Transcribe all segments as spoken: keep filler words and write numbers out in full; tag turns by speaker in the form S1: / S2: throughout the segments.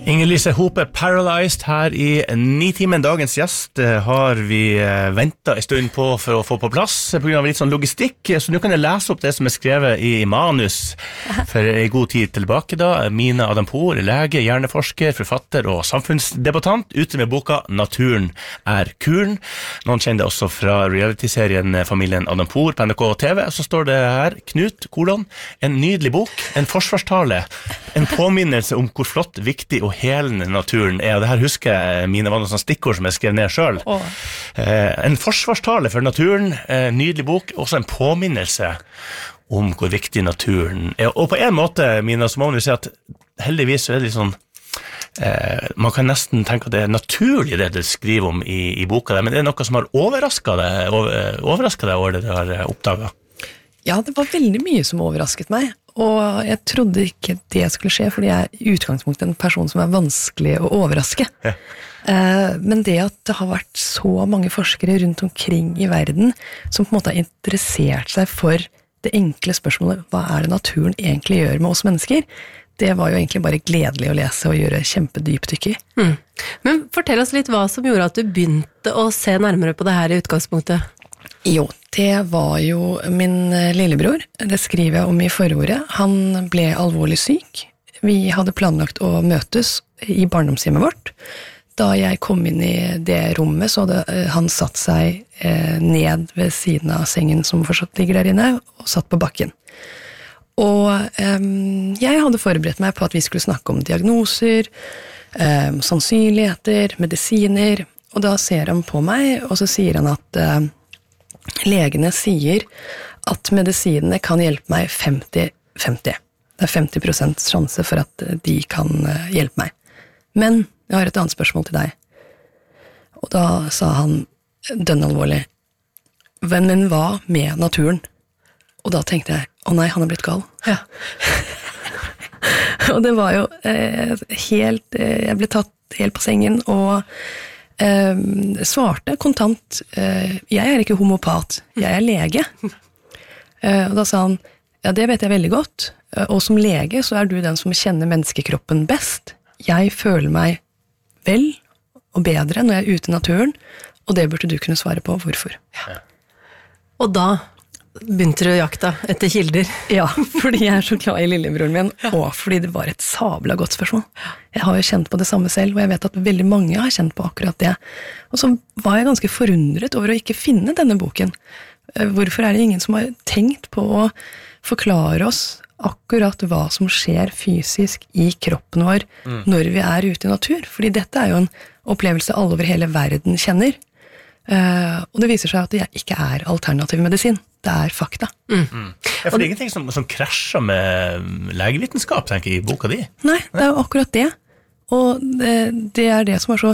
S1: Inger-Lise Hope, Paralyzed her i Nitimen. Dagens gjest har vi ventet en stund på for å få på plass på grunn av litt sånn logistikk, så nå kan jeg lese opp det som er skrevet i manus for en god tid tilbake da. Mina Adampour, lege, hjerneforsker, forfatter og samfunnsdebattant, ute med boka Naturen er kuren. Noen kjenner det også fra reality-serien Familien Adampour på N R K T V. Så står det her, Knut, kolon, en nydelig bok, en forsvarstale, en påminnelse om hvor flott, viktig og helende naturen er. Det her husker jeg mine var noen sånne stikkord som jeg skrev ned selv. Oh. Eh, en forsvarstale for naturen, eh, nydelig bok, også en påminnelse om hvor viktig naturen er. Og på en måte, Mina, så må man jo si at heldigvis så er det litt sånn, eh, man kan nesten tenke at det er naturlig det du skriver om i, i boka, men det er noe som har overrasket deg, over, overrasket deg over det du har oppdaget.
S2: Ja, det var veldig mye som overrasket meg, og jeg trodde ikke det skulle skje, fordi jeg er i utgangspunktet en person som er vanskelig å overraske. Ja. Men det at det har vært så mange forskere rundt omkring i verden som på en måte har interessert seg for det enkle spørsmålet, hva er det naturen egentlig gjør med oss mennesker? Det var jo egentlig bare gledelig å lese og gjøre kjempedypdykk i. Mm.
S3: Men fortell oss litt hva som gjorde at du begynte å se nærmere på det her i utgangspunktet.
S2: Jo, det var jo min lillebror, det skriver jeg om i forordet. Han ble alvorlig syk. Vi hadde planlagt å møtes i barndomshjemmet vårt. Da jeg kom inn i det rommet, så hadde han satt seg ned ved siden av sengen som fortsatt ligger der inne, og satt på bakken. Og um, jeg hadde forberedt meg på at vi skulle snakke om diagnoser, um, sannsynligheter, medisiner, og da ser han på meg, og så sier han at uh, legene sier at medisinene kan hjelpe meg femti femti. Det er femti prosent sjanse for at de kan hjelpe meg. Men jeg har et annet spørsmål til deg. Og da sa han dønn alvorlig, men, men hva med naturen? Og da tenkte jeg, å nei, han er blitt gal. Ja. Og det var jo eh, helt, eh, jeg ble tatt helt på sengen, og eh, svarte kontant, eh, jeg er ikke homopat, jeg er lege. Eh, og da sa han, ja, det vet jeg veldig godt, og som lege så er du den som kjenner menneskekroppen best. Jeg føler meg vel og bedre når jeg er ute i naturen, og det burde du kunne svare på hvorfor. Ja.
S3: Og da begynte du å jakta etter kilder?
S2: Ja, fordi jeg er så glad i lillebroren min, og fordi det var et sabla godt spørsmål. Jeg har jo kjent på det samme selv, og jeg vet at veldig mange har kjent på akkurat det. Og så var jeg ganske forundret over å ikke finne denne boken. Hvorfor er det ingen som har tenkt på å forklare oss akkurat hva som skjer fysisk i kroppen vår mm. når vi er ute i natur? Fordi dette er jo en opplevelse alle over hele verden kjenner. Uh, og det viser seg at det ikke er alternativ medisin. Det er fakta.
S1: Mm. Mm. Ja, for det er ingenting som, som krasjer med legevitenskap, tenker jeg, i boka di.
S2: Nei, det er jo akkurat det. Og det, det er det som er så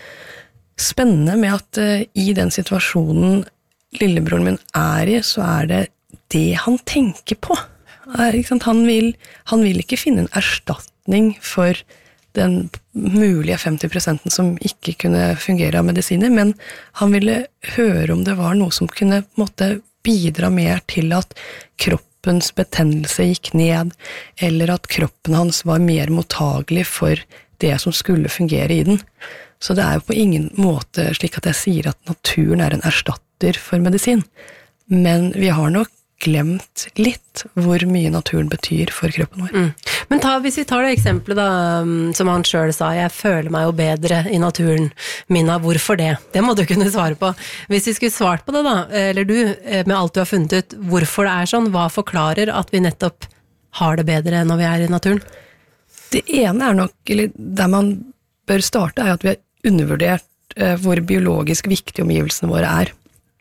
S2: spennende med at uh, i den situasjonen lillebroren min er i, så er det det han tenker på. Uh, ikke sant? Han, vil, han vil ikke finne en erstatning for den mulige femti prosenten som ikke kunne fungere av medisiner, men han ville høre om det var noe som kunne på en måte bidra mer til at kroppens betennelse gikk ned, eller at kroppen hans var mer mottagelig for det som skulle fungere i den. Så det er jo på ingen måte slik at jeg sier at naturen er en erstatter for medisin, men vi har nok glemt litt hvor mye naturen betyr for kroppen vår. Mm.
S3: Men ta, hvis vi tar det eksempelet da, som han selv sa, jeg føler meg jo bedre i naturen, Mina, hvorfor det? Det må du kunne svare på. Hvis vi skulle svart på det da, eller du, med alt du har funnet ut, hvorfor det er sånn, hva forklarer at vi nettopp har det bedre når vi er i naturen?
S2: Det ene er nok, eller der man bør starte, er at vi har undervurdert eh, hvor biologisk viktige omgivelsene våre er.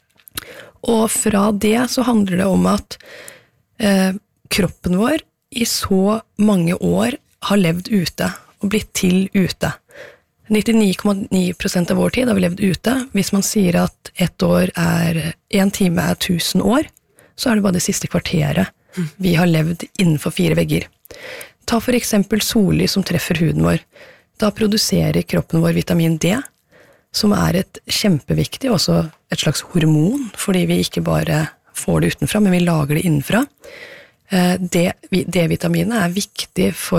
S2: Og fra det så handler det om at eh, kroppen vår i så mange år har levd ute og blitt til ute. nittini komma ni prosent av vår tid har vi levd ute. Hvis man sier at ett år er, en time er tusen år, så er det bare det siste kvarteret vi har levd innenfor fire vegger. Ta for eksempel sollys som treffer huden vår. Da produserer kroppen vår vitamin D, som er et kjempeviktig, også et slags hormon, fordi vi ikke bare får det utenfra, men vi lager det innenfra. D-vitaminet er viktig for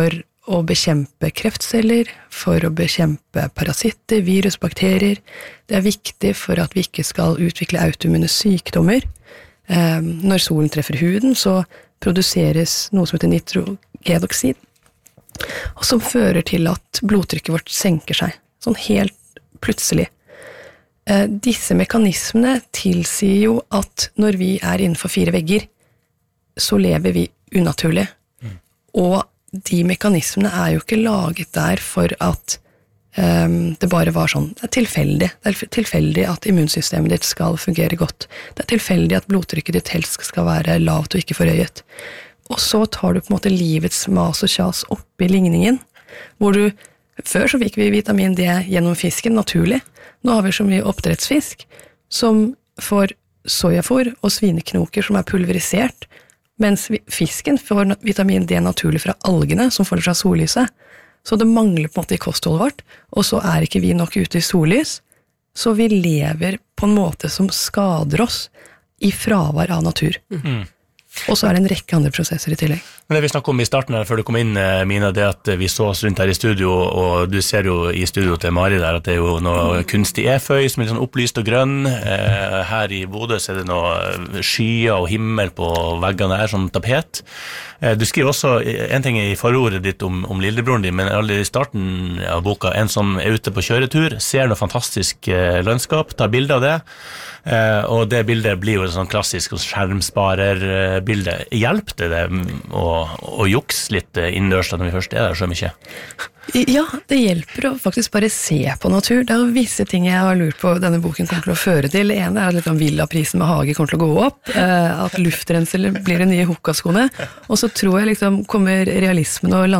S2: å bekjempe kreftceller, for å bekjempe parasitter, virus, bakterier. Det er viktig for at vi ikke skal utvikle autoimmune sykdommer. Eh, når solen treffer huden, så produseres noe som heter nitrogenoksid, og som fører til at blodtrykket vårt senker seg, sånn helt plutselig. Eh, disse mekanismene tilsier jo at når vi er innenfor fire vegger, så lever vi unaturlig. Mm. Og de mekanismene er jo ikke laget der for at um, det bare var sånn. Det er tilfeldig. Det er tilfeldig at immunsystemet ditt skal fungere godt. Det er tilfeldig at blodtrykket ditt helst skal være lavt og ikke forhøyet. Og så tar du på en måte livets mas og kjas opp i ligningen, hvor du, før så fikk vi vitamin D gjennom fisken, naturlig. Nå har vi så mye oppdrettsfisk, som får sojafôr og svineknoker som er pulverisert, mens fisken får vitamin D naturlig fra algene, som får det fra sollyset. Så det mangler på en måte i kostholdet vårt, og så er ikke vi nok ute i sollys, så vi lever på en måte som skader oss i fravær av natur. Mm. Og så er det en rekke andre prosesser i tillegg.
S1: Men det vi snakket om i starten her, før du kom inn, Mina, det at vi så oss rundt her i studio, og du ser jo i studio til Mari der, at det er jo noe kunstig eføy som er litt sånn opplyst og grønn. Her i Bodø så er det noe skyer og himmel på veggene her, som tapet. Du skriver også en ting i forordet ditt om, om lillebroren din, men allerede i starten av boka, en som er ute på kjøretur, ser noe fantastisk landskap, tar bilder av det, og det bildet blir jo en sånn klassisk skjermsparerbilde. Hjelper det det å, å jukse litt innendørs når vi først er der så mye?
S2: Ja, det hjelper å faktisk bare se på natur. Det er jo visse ting jeg har lurt på denne boken kommer til å føre til. Det ene er at liksom villaprisen med hage kommer til å gå opp, at luftrenser blir det nye hukkaskoene, og så tror jeg liksom kommer realismen og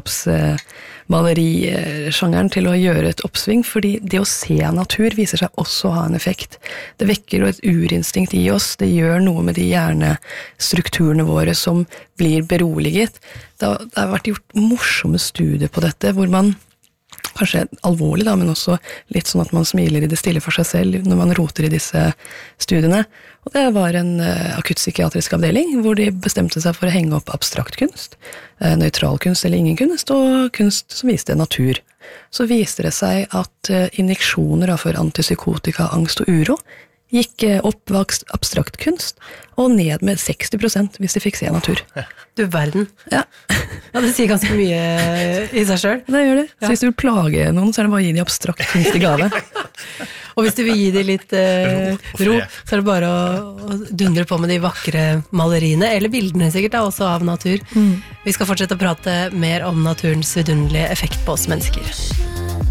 S2: landskapsmalerisjangeren til å gjøre et oppsving, fordi det å se natur viser seg også å ha en effekt. Det vekker jo et urinstinkt i oss, det gjør noe med de hjernestrukturene våre som blir beroliget. Det har, det har vært gjort morsomme studier på dette, hvor man, kanskje alvorlig da, men også litt sånn at man smiler i det stille for seg selv når man roter i disse studiene. Og det var en uh, akuttpsykiatrisk avdeling, hvor de bestemte seg for å henge opp abstrakt kunst, uh, nøytral kunst eller ingen kunst, og kunst som viste natur. Så viste det seg at uh, injeksjoner for antipsykotika, angst og uro gikk opp ved abstrakt kunst, og ned med seksti prosent hvis de fikk se natur.
S3: Du verden.
S2: Ja.
S3: Ja, det sier ganske mye i seg selv.
S2: Det gjør det. Så
S3: ja.
S2: hvis du vil plage noen, så er det bare å gi de abstrakt kunst i gave.
S3: Og hvis du vil gi de litt eh, ro, så er det bare å, å dundre på med de vakre maleriene, eller bildene sikkert da, også av natur. Mm. Vi skal fortsette å prate mer om naturens vidunderlige effekt på oss mennesker.